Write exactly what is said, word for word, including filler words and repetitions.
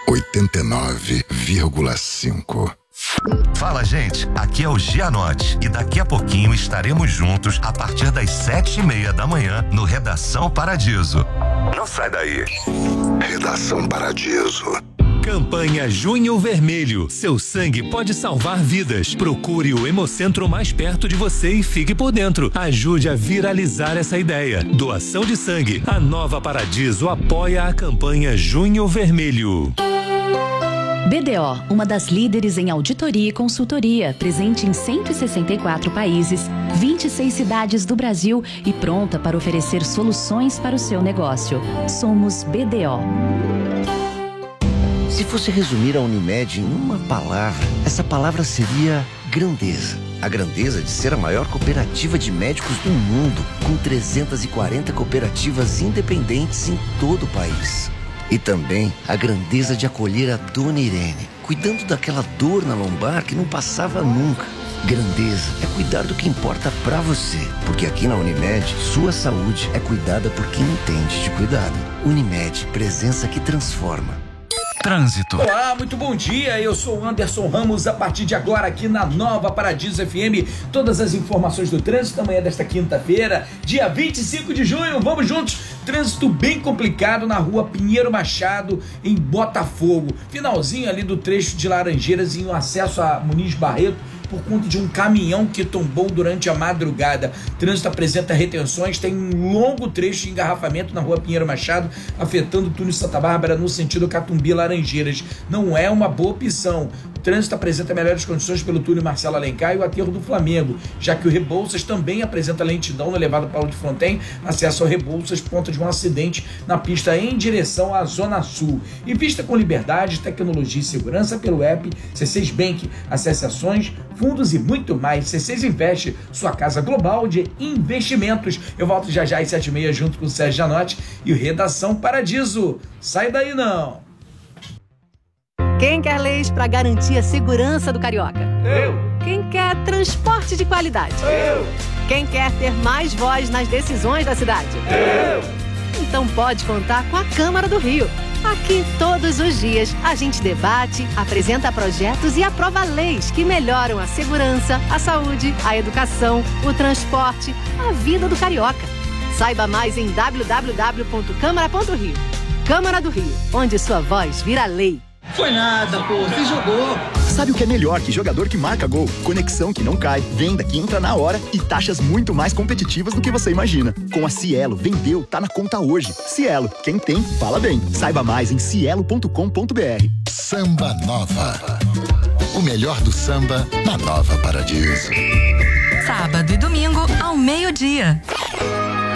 oitenta e nove vírgula cinco. Fala, gente, aqui é o Gianotti e daqui a pouquinho estaremos juntos a partir das sete e meia da manhã no Redação Paradiso. Não sai daí. Redação Paradiso. Campanha Junho Vermelho. Seu sangue pode salvar vidas. Procure o Hemocentro mais perto de você e fique por dentro. Ajude a viralizar essa ideia. Doação de sangue. A Nova Paradiso apoia a campanha Junho Vermelho. B D O, uma das líderes em auditoria e consultoria, presente em cento e sessenta e quatro países, vinte e seis cidades do Brasil e pronta para oferecer soluções para o seu negócio. Somos B D O. Se fosse resumir a Unimed em uma palavra, essa palavra seria grandeza. A grandeza de ser a maior cooperativa de médicos do mundo, com trezentas e quarenta cooperativas independentes em todo o país. E também a grandeza de acolher a Dona Irene, cuidando daquela dor na lombar que não passava nunca. Grandeza é cuidar do que importa pra você, porque aqui na Unimed, sua saúde é cuidada por quem entende de cuidado. Unimed, presença que transforma. Trânsito. Olá, muito bom dia, eu sou o Anderson Ramos, a partir de agora aqui na Nova Paradiso F M, todas as informações do trânsito da manhã desta quinta-feira, dia vinte e cinco de junho, vamos juntos, trânsito bem complicado na rua Pinheiro Machado, em Botafogo, finalzinho ali do trecho de Laranjeiras em um acesso a Muniz Barreto, por conta de um caminhão que tombou durante a madrugada. Trânsito apresenta retenções, tem um longo trecho de engarrafamento na rua Pinheiro Machado, afetando o túnel Santa Bárbara no sentido Catumbi-Laranjeiras. Não é uma boa opção. O trânsito apresenta melhores condições pelo túnel Marcelo Alencar e o aterro do Flamengo, já que o Rebouças também apresenta lentidão no elevado Paulo de Fronten, acesso ao Rebouças por conta de um acidente na pista em direção à Zona Sul. Invista com liberdade, tecnologia e segurança pelo app C seis Bank. Acesse ações, fundos e muito mais. C seis Investe, sua casa global de investimentos. Eu volto já já às sete e meia junto com o Sérgio Gianotti e o Redação Paradiso. Sai daí não! Quem quer leis para garantir a segurança do carioca? Eu! Quem quer transporte de qualidade? Eu! Quem quer ter mais voz nas decisões da cidade? Eu! Então pode contar com a Câmara do Rio. Aqui, todos os dias, a gente debate, apresenta projetos e aprova leis que melhoram a segurança, a saúde, a educação, o transporte, a vida do carioca. Saiba mais em w w w ponto câmara ponto rio. Câmara do Rio, onde sua voz vira lei. Foi nada, pô, você jogou. Sabe o que é melhor que jogador que marca gol? Conexão que não cai, venda que entra na hora e taxas muito mais competitivas do que você imagina. Com a Cielo, vendeu, tá na conta hoje. Cielo, quem tem, fala bem. Saiba mais em cielo ponto com ponto b r. Samba Nova. O melhor do samba na Nova Paradiso. Sábado e domingo ao meio-dia.